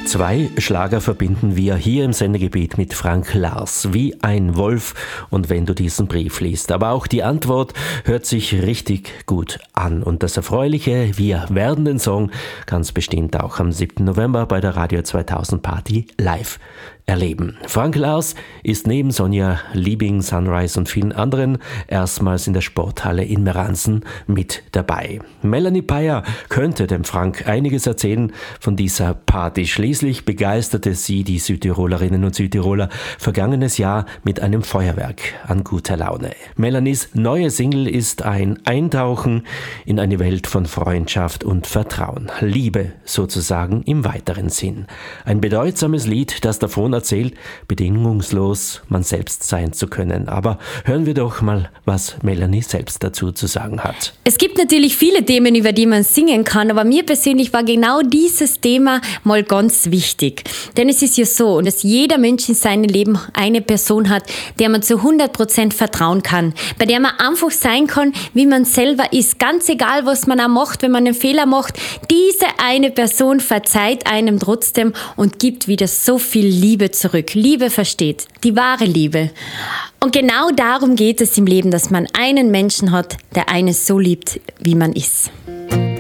Zwei Schlager verbinden wir hier im Sendegebiet mit Frank Lars, wie ein Wolf und wenn du diesen Brief liest. Aber auch die Antwort hört sich richtig gut an. Und das Erfreuliche, wir werden den Song ganz bestimmt auch am 7. November bei der Radio 2000 Party live erleben. Frank Lars ist neben Sonja Liebing, Sunrise und vielen anderen erstmals in der Sporthalle in Meransen mit dabei. Melanie Payer könnte dem Frank einiges erzählen von dieser Party. Schließlich begeisterte sie die Südtirolerinnen und Südtiroler vergangenes Jahr mit einem Feuerwerk an guter Laune. Melanies neue Single ist ein Eintauchen in eine Welt von Freundschaft und Vertrauen. Liebe sozusagen im weiteren Sinn. Ein bedeutsames Lied, das davon erzählt, bedingungslos man selbst sein zu können. Aber hören wir doch mal, was Melanie selbst dazu zu sagen hat. Es gibt natürlich viele Themen, über die man singen kann, aber mir persönlich war genau dieses Thema mal ganz wichtig. Denn es ist ja so, dass jeder Mensch in seinem Leben eine Person hat, der man zu 100% vertrauen kann, bei der man einfach sein kann, wie man selber ist. Ganz egal, was man auch macht, wenn man einen Fehler macht, diese eine Person verzeiht einem trotzdem und gibt wieder so viel Liebe zurück. Liebe versteht, die wahre Liebe. Und genau darum geht es im Leben, dass man einen Menschen hat, der einen so liebt, wie man ist.